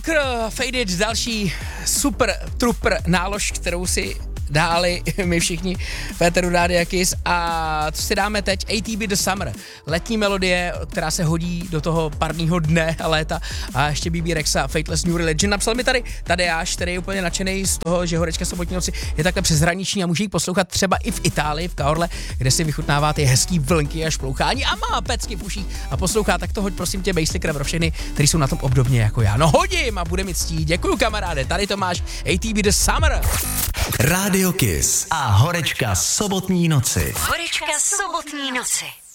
Faded, další super trooper nálož, kterou si dáli my všichni v éteru Rádia Kiss, a co si dáme teď? ATB The Summer, letní melodie, která se hodí do toho parního dne a léta, a ještě BB Rexa, Fateless New Religion. Napsal mi tady Tadeáš, který je úplně nadšený z toho, že Horečka sobotní noci je takhle přeshraniční a může ji poslouchat třeba i v Itálii, v Cahorle, kde si vychutnává ty hezký vlnky a šplouchání a má pecky v uších a poslouchá. Tak to hoď prosím tě Basslicker pro všechny, kteří jsou na tom obdobně jako já. No hodím a bude mi ctí. Děkuju kamaráde, tady to máš, ATB The Summer. Radio Kiss a Horečka sobotní noci. Horečka sobotní noci.